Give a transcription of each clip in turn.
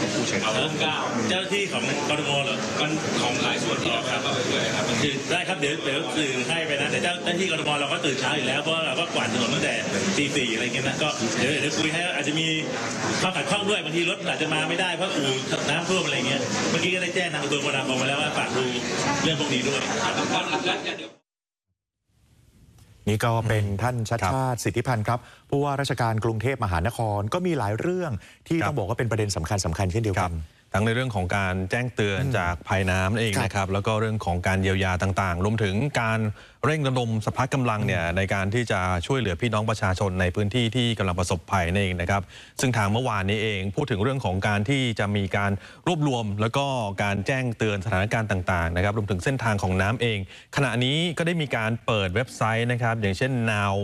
ผู้ใช้เรื่อง9เจ้าหน้าที่ของกทมเหรอมันของหลายส่วนที่เราทำมาเลยครับคือได้ครับเดี๋ยวสื่อให้ไปนะแต่เจ้าหน้าที่กทมเราก็ตื่นเช้าอยู่แล้วเพราะเราก็กวาดถนนตั้งแต่ตี 4อะไรเงี้ยนะก็เดี๋ยวคุยให้อาจจะมีความขัดข้องด้วยบางทีรถอาจจะมาไม่ได้เพราะอู่น้ำท่วมอะไรเงี้ยเมื่อกี้ก็ได้แจ้งทางกระทรวงคมนาคมมาแล้วว่าฝากดูเรื่องพวกนี้ด้วยนี่ก็เป็นท่านชัชชาติสิทธิพันธ์ครับผู้ว่าราชการกรุงเทพมหานครก็มีหลายเรื่องที่ต้องบอกว่าเป็นประเด็นสำคัญเช่นเดียวกันทั้งในเรื่องของการแจ้งเตือนจากภัยน้ำเองนะครับแล้วก็เรื่องของการเยียวยาต่างๆรวมถึงการเร่งระดมสภากำลังเนี่ยในการที่จะช่วยเหลือพี่น้องประชาชนในพื้นที่ที่กำลังประสบภัยนั่นเองนะครับซึ่งทางเมื่อวานนี้เองพูดถึงเรื่องของการที่จะมีการรวบรวมแล้วก็การแจ้งเตือนสถานการณ์ต่างๆนะครับรวมถึงเส้นทางของน้ำเองขณะนี้ก็ได้มีการเปิดเว็บไซต์นะครับอย่างเช่น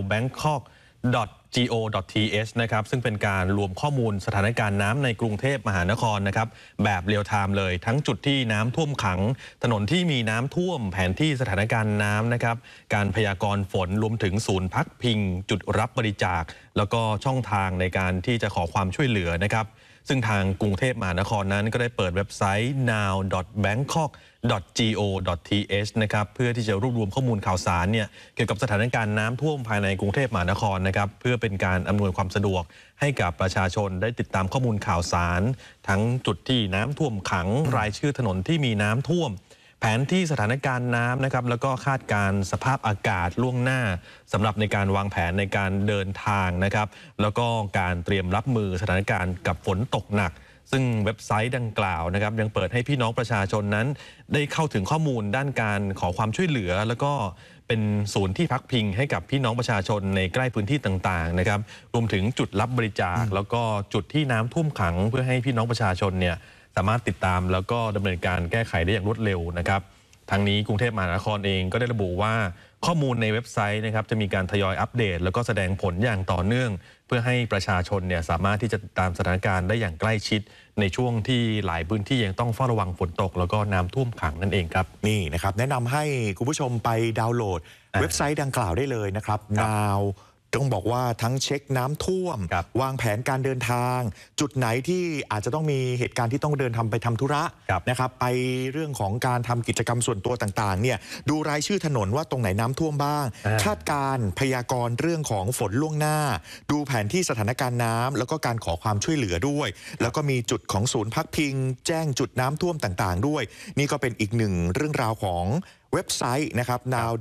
nowbangkok.go.th นะครับซึ่งเป็นการรวมข้อมูลสถานการณ์น้ำในกรุงเทพมหานครนะครับแบบเรียลไทม์เลยทั้งจุดที่น้ำท่วมขังถนนที่มีน้ำท่วมแผนที่สถานการณ์น้ำนะครับการพยากรณ์ฝนรวมถึงศูนย์พักพิงจุดรับบริจาคแล้วก็ช่องทางในการที่จะขอความช่วยเหลือนะครับซึ่งทางกรุงเทพมหานครนั้นก็ได้เปิดเว็บไซต์ now.bangkok.go.th นะครับเพื่อที่จะรวบรวมข้อมูลข่าวสารเนี่ยเกี่ยวกับสถานการณ์น้ำท่วมภายในกรุงเทพมหานครนะครับเพื่อเป็นการอำนวยความสะดวกให้กับประชาชนได้ติดตามข้อมูลข่าวสารทั้งจุดที่น้ำท่วมขังรายชื่อถนนที่มีน้ำท่วมแผนที่สถานการณ์น้ำนะครับแล้วก็คาดการสภาพอากาศล่วงหน้าสำหรับในการวางแผนในการเดินทางนะครับแล้วก็การเตรียมรับมือสถานการณ์กับฝนตกหนักซึ่งเว็บไซต์ดังกล่าวนะครับยังเปิดให้พี่น้องประชาชนนั้นได้เข้าถึงข้อมูลด้านการขอความช่วยเหลือแล้วก็เป็นศูนย์ที่พักพิงให้กับพี่น้องประชาชนในใกล้พื้นที่ต่างๆนะครับรวมถึงจุดรับบริจาคแล้วก็จุดที่น้ำท่วมขังเพื่อให้พี่น้องประชาชนเนี่ยสามารถติดตามแล้วก็ดำเนินการแก้ไขได้อย่างรวดเร็วนะครับทางนี้กรุงเทพมหานครเองก็ได้ระบุว่าข้อมูลในเว็บไซต์นะครับจะมีการทยอยอัปเดตแล้วก็แสดงผลอย่างต่อเนื่องเพื่อให้ประชาชนเนี่ยสามารถที่จะติดตามสถานการณ์ได้อย่างใกล้ชิดในช่วงที่หลายพื้นที่ยังต้องเฝ้าระวังฝนตกแล้วก็น้ำท่วมขังนั่นเองครับนี่นะครับแนะนำให้คุณผู้ชมไปดาวน์โหลดเว็บไซต์ดังกล่าวได้เลยนะครับ Nowต้องบอกว่าทั้งเช็คน้ำท่วมวางแผนการเดินทางจุดไหนที่อาจจะต้องมีเหตุการณ์ที่ต้องเดินทำไปทำธุระนะครับไปเรื่องของการทำกิจกรรมส่วนตัวต่างๆเนี่ยดูรายชื่อถนนว่าตรงไหนน้ำท่วมบ้างคาดการพยากรณ์เรื่องของฝนล่วงหน้าดูแผนที่สถานการณ์น้ำแล้วก็การขอความช่วยเหลือด้วยแล้วก็มีจุดของศูนย์พักพิงแจ้งจุดน้ำท่วมต่างๆด้วยนี่ก็เป็นอีกหนึ่งเรื่องราวของเว็บไซต์นะครับ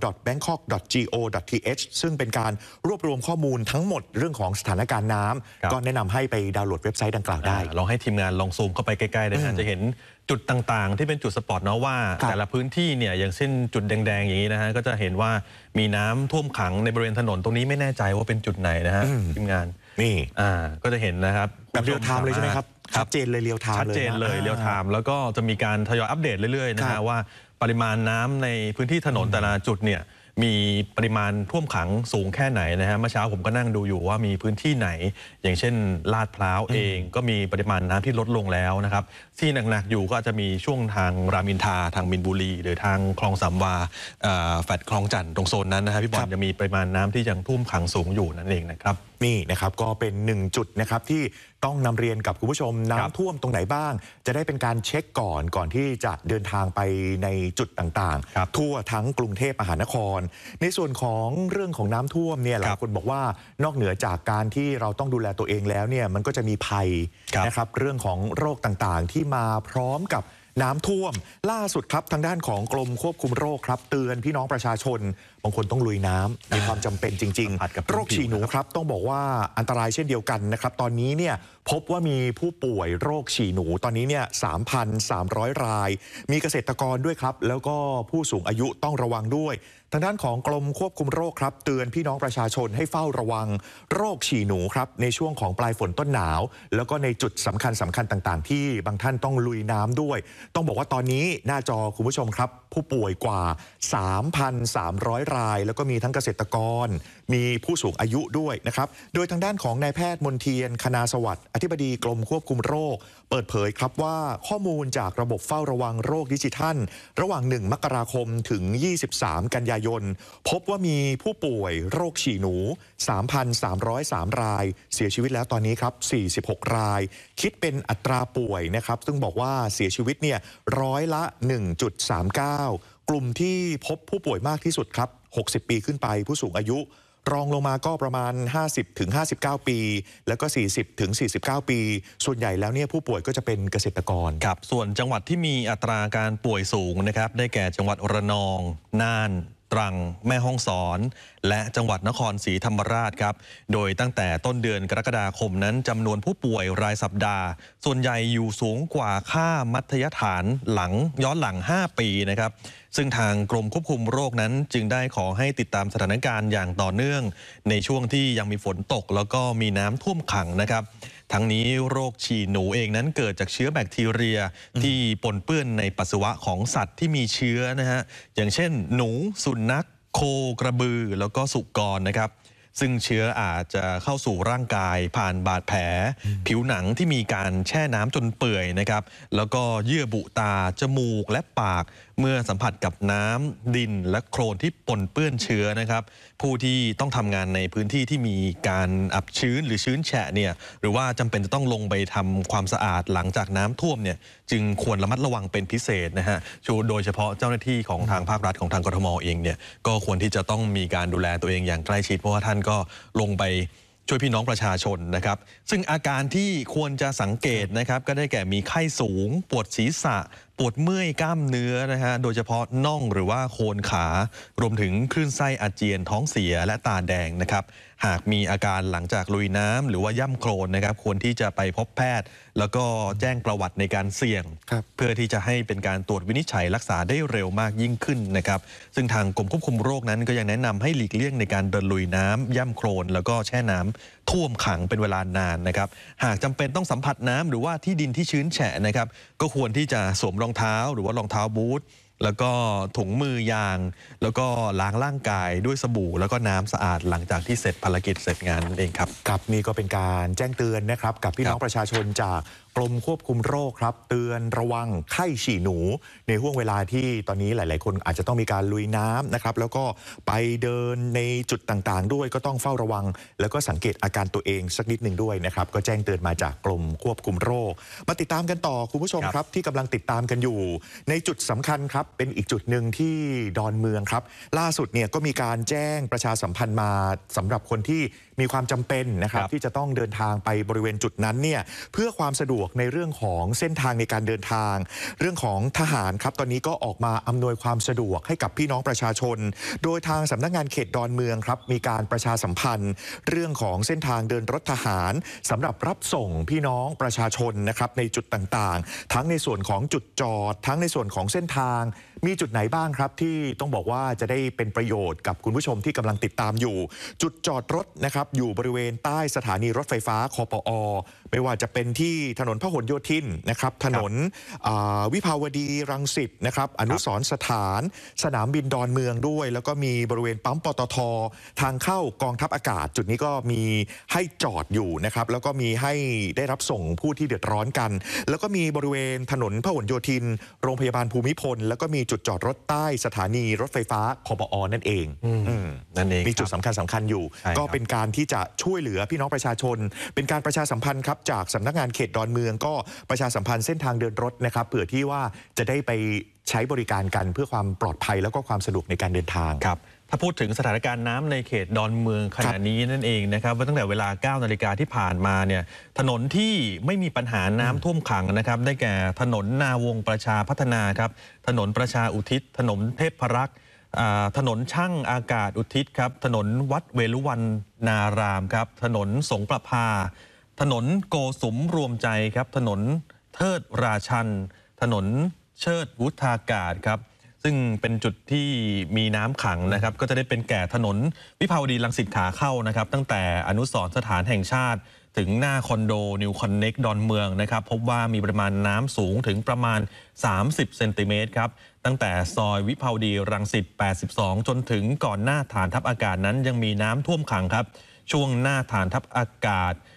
now.bangkok.go.th ซึ่งเป็นการรวบรวมข้อมูลทั้งหมดเรื่องของสถานการณ์น้ำก็แนะนำให้ไปดาวน์โหลดเว็บไซต์ดังกล่าวได้ลองให้ทีมงานลองซูมเข้าไปใกล้ๆนะฮะจะเห็นจุดต่างๆที่เป็นจุดสปอตเนาะว่าแต่ละพื้นที่เนี่ยอย่างเช่นจุดแดงๆอย่างนี้นะฮะก็จะเห็นว่ามีน้ำท่วมขังในบริเวณถนนตรงนี้ไม่แน่ใจว่าเป็นจุดไหนนะฮะทีมงานนี่ก็จะเห็นนะครับแบบเรียลไทม์เลยใช่ไหมครับชัดเจนเลยเรียลไทม์ชัดเจนเลยเรียลไทม์แล้วก็จะมีการทยอยอัปเดตเรื่อยๆนะฮะว่าปริมาณน้ำในพื้นที่ถนนแต่ละจุดเนี่ยมีปริมาณท่วมขังสูงแค่ไหนนะฮะเมื่อเช้าผมก็นั่งดูอยู่ว่ามีพื้นที่ไหนอย่างเช่นลาดพร้าวเองก็มีปริมาณน้ำที่ลดลงแล้วนะครับที่หนักๆอยู่ก็อาจจะมีช่วงทางรามอินทราทางมินบุรีหรือทางคลองสามวาแฟลตคลองจันทร์ตรงโซนนั้นนะครับพี่บอลจะมีปริมาณน้ำที่ยังท่วมขังสูงอยู่นั่นเองนะครับนี่นะครับก็เป็น1จุดนะครับที่ต้องนำเรียนกับคุณผู้ชมน้ำท่วมตรงไหนบ้างจะได้เป็นการเช็คก่อนที่จะเดินทางไปในจุดต่างๆทั่วทั้งกรุงเทพมหานครในส่วนของเรื่องของน้ำท่วมเนี่ยหลายคนบอกว่านอกเหนือจากการที่เราต้องดูแลตัวเองแล้วเนี่ยมันก็จะมีภัยนะครับเรื่องของโรคต่างๆที่มาพร้อมกับน้ำท่วมล่าสุดครับทางด้านของกรมควบคุมโรคครับเตือนพี่น้องประชาชนบางคนต้องลุยน้ำมีความจำเป็นจริงๆโรคฉี่หนูครับต้องบอกว่าอันตรายเช่นเดียวกันนะครับตอนนี้เนี่ยพบว่ามีผู้ป่วยโรคฉี่หนูตอนนี้เนี่ย 3,300 รายมีเกษตรกรด้วยครับแล้วก็ผู้สูงอายุต้องระวังด้วยทางด้านของกรมควบคุมโรคครับเตือนพี่น้องประชาชนให้เฝ้าระวังโรคฉี่หนูครับในช่วงของปลายฝนต้นหนาวแล้วก็ในจุดสำคัญต่างๆที่บางท่านต้องลุยน้ำด้วยต้องบอกว่าตอนนี้หน้าจอคุณผู้ชมครับผู้ป่วยกว่า 3,300 รายแล้วก็มีทั้งเกษตรกรมีผู้สูงอายุด้วยนะครับโดยทางด้านของนายแพทย์มนเทียนคณาสวัสดิ์อธิบดีกรมควบคุมโรคเปิดเผยครับว่าข้อมูลจากระบบเฝ้าระวังโรคดิจิทัลระหว่าง 1 มกราคมถึง 23 กันยายนพบว่ามีผู้ป่วยโรคฉี่หนู 3,303 รายเสียชีวิตแล้วตอนนี้ครับ46 รายคิดเป็นอัตราป่วยนะครับซึ่งบอกว่าเสียชีวิตเนี่ยร้อยละ 1.39 กลุ่มที่พบผู้ป่วยมากที่สุดครับ60 ปีขึ้นไปผู้สูงอายุรองลงมาก็ประมาณ 50-59 ปี แล้วก็ 40-49 ปี ส่วนใหญ่แล้วเนี่ยผู้ป่วยก็จะเป็นเกษตรกรครับส่วนจังหวัดที่มีอัตราการป่วยสูงนะครับได้แก่จังหวัดระนองน่านตรังแม่ฮ่องสอนและจังหวัดนครศรีธรรมราชครับโดยตั้งแต่ต้นเดือนกรกฎาคมนั้นจำนวนผู้ป่วยรายสัปดาห์ส่วนใหญ่อยู่สูงกว่าค่ามัธยฐานย้อนหลัง 5 ปีนะครับซึ่งทางกรมควบคุมโรคนั้นจึงได้ขอให้ติดตามสถานการณ์อย่างต่อเนื่องในช่วงที่ยังมีฝนตกแล้วก็มีน้ำท่วมขังนะครับทั้งนี้โรคฉี่หนูเองนั้นเกิดจากเชื้อแบคทีเรียที่ปนเปื้อนในปัสสาวะของสัตว์ที่มีเชื้อนะฮะอย่างเช่นหนูสุนัขโคกระบือแล้วก็สุกรนะครับซึ่งเชื้ออาจจะเข้าสู่ร่างกายผ่านบาดแผลผิวหนังที่มีการแช่น้ำจนเปื่อยนะครับแล้วก็เยื่อบุตาจมูกและปากเมื่อสัมผัสกับน้ำดินและโคลนที่ปนเปื้อนเชื้อนะครับผู้ที่ต้องทำงานในพื้นที่ที่มีการอับชื้นหรือชื้นแฉะเนี่ยหรือว่าจำเป็นจะต้องลงไปทำความสะอาดหลังจากน้ำท่วมเนี่ยจึงควรระมัดระวังเป็นพิเศษนะฮะโดยเฉพาะเจ้าหน้าที่ของทางภาครัฐของทางกทมเองเนี่ยก็ควรที่จะต้องมีการดูแลตัวเองอย่างใกล้ชิดเพราะว่าท่านก็ลงไปช่วยพี่น้องประชาชนนะครับซึ่งอาการที่ควรจะสังเกตนะครับก็ได้แก่มีไข้สูงปวดศีรษะปวดเมื่อยกล้ามเนื้อนะฮะโดยเฉพาะน่องหรือว่าโคนขารวมถึงคลื่นไส้อาเจียนท้องเสียและตาแดงนะครับหากมีอาการหลังจากลุยน้ำหรือว่าย่ำโคลนนะครับควรที่จะไปพบแพทย์แล้วก็แจ้งประวัติในการเสี่ยงเพื่อที่จะให้เป็นการตรวจวินิจฉัยรักษาได้เร็วมากยิ่งขึ้นนะครับซึ่งทางกรมควบคุมโรคนั้นก็ยังแนะนำให้หลีกเลี่ยงในการเดินลุยน้ำย่ำโคลนแล้วก็แช่น้ำท่วมขังเป็นเวลานานนะครับหากจำเป็นต้องสัมผัสน้ำหรือว่าที่ดินที่ชื้นแฉะนะครับก็ควรที่จะสวมรองเท้าหรือว่ารองเท้าบูทแล้วก็ถุงมือยางแล้วก็ล้างร่างกายด้วยสบู่แล้วก็น้ำสะอาดหลังจากที่เสร็จภารกิจเสร็จงานนั่นเองครับครับนี่ก็เป็นการแจ้งเตือนนะครับกับพี่น้องประชาชนจากกรมควบคุมโรคครับเตือนระวังไข้ฉี่หนูในห่วงเวลาที่ตอนนี้หลายๆคนอาจจะต้องมีการลุยน้ำนะครับแล้วก็ไปเดินในจุดต่างๆด้วยก็ต้องเฝ้าระวังแล้วก็สังเกตอาการตัวเองสักนิดหนึ่งด้วยนะครับก็แจ้งเตือนมาจากกรมควบคุมโรคมาติดตามกันต่อคุณผู้ชมครับที่กำลังติดตามกันอยู่ในจุดสำคัญครับเป็นอีกจุดหนึ่งที่ดอนเมืองครับล่าสุดเนี่ยก็มีการแจ้งประชาสัมพันธ์มาสำหรับคนที่มีความจำเป็นนะครับที่จะต้องเดินทางไปบริเวณจุดนั้นเนี่ยเพื่อความสะดวกในเรื่องของเส้นทางในการเดินทางเรื่องของทหารครับตอนนี้ก็ออกมาอำนวยความสะดวกให้กับพี่น้องประชาชนโดยทางสำนักงานเขตดอนเมืองครับมีการประชาสัมพันธ์เรื่องของเส้นทางเดินรถทหารสำหรับรับส่งพี่น้องประชาชนนะครับในจุดต่างๆทั้งในส่วนของจุดจอดทั้งในส่วนของเส้นทางมีจุดไหนบ้างครับที่ต้องบอกว่าจะได้เป็นประโยชน์กับคุณผู้ชมที่กำลังติดตามอยู่จุดจอดรถนะครับอยู่บริเวณใต้สถานีรถไฟฟ้าคปอ.ไม่ว่าจะเป็นที่ถนนพหลโยธินนะครับถนนวิภาวดีรังสิตนะครับอนุสรณ์สถานสนามบินดอนเมืองด้วยแล้วก็มีบริเวณปั๊มปตท.ทางเข้ากองทัพอากาศจุดนี้ก็มีให้จอดอยู่นะครับแล้วก็มีให้ได้รับส่งผู้ที่เดือดร้อนกันแล้วก็มีบริเวณถนนพหลโยธินโรงพยาบาลภูมิพลแล้วก็มีจุดจอดรถใต้สถานีรถไฟฟ้าคปอ.นั่นเองมีจุดสำคัญอยู่ก็เป็นการที่จะช่วยเหลือพี่น้องประชาชนเป็นการประชาสัมพันธ์ครับจากสำนักงานเขตดอนเมืองก็ประชาสัมพันธ์เส้นทางเดินรถนะครับเผื่อที่ว่าจะได้ไปใช้บริการกันเพื่อความปลอดภัยแล้วก็ความสะดวกในการเดินทางครับถ้าพูดถึงสถานการณ์น้ำในเขตดอนเมืองขณะนี้นั่นเองนะครับว่าตั้งแต่เวลา 9 นาฬิกาที่ผ่านมาเนี่ยถนนที่ไม่มีปัญหาน้ำท่วมขังนะครับได้แก่ถนนนาวงประชาพัฒนาครับถนนประชาอุทิศถนนเทพรักษ์ถนนช่างอากาศอุทิศครับถนนวัดเวลุวันนารามครับถนนสงประภาถนนโกสุมรวมใจครับถนนเทิดราชันถนนเชิดวุฒากาศครับซึ่งเป็นจุดที่มีน้ำขังนะครับก็จะได้เป็นแก่ถนนวิภาวดีรังสิตขาเข้านะครับตั้งแต่อนุสรณ์สถานแห่งชาติถึงหน้าคอนโดนิวคอนเน็กดอนเมืองนะครับพบว่ามีปริมาณน้ำสูงถึงประมาณ30 เซนติเมตรครับตั้งแต่ซอยวิภาวดีรังสิต82จนถึงก่อนหน้าฐานทัพอากาศนั้นยังมีน้ำท่วมขังครับช่วงหน้าฐานทัพอากาศ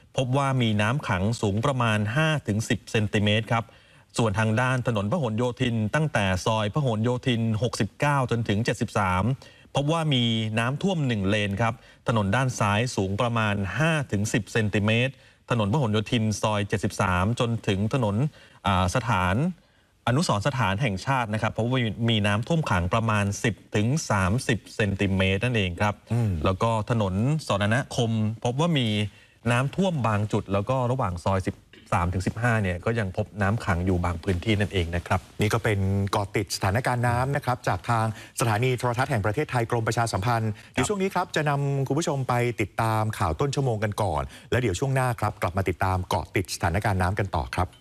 พบว่ามีน้ำขังสูงประมาณ 5-10 เซนติเมตรครับส่วนทางด้านถนนพหลโยธินตั้งแต่ซอยพหลโยธิน 69 จนถึง 73 พบว่ามีน้ำท่วม1เลนครับถนนด้านซ้ายสูงประมาณ 5-10 เซนติเมตรถนนพหลโยธินซอย 73 จนถึงถนนสถานอนุสรณ์สถานแห่งชาตินะครับเพราะว่ามีน้ำท่วมขังประมาณ 10-30 เซนติเมตรนั่นเองครับแล้วก็ถนนสรณคมพบว่ามีน้ำท่วมบางจุดแล้วก็ระหว่างซอย13-15เนี่ยก็ยังพบน้ำขังอยู่บางพื้นที่นั่นเองนะครับนี่ก็เป็นเกาะติดสถานการณ์น้ำนะครับจากทางสถานีโทรทัศน์แห่งประเทศไทยกรมประชาสัมพันธ์เดี๋ยวช่วงนี้ครับจะนำคุณผู้ชมไปติดตามข่าวต้นชั่วโมงกันก่อนแล้วเดี๋ยวช่วงหน้าครับกลับมาติดตามเกาะติดสถานการณ์น้ำกันต่อครับ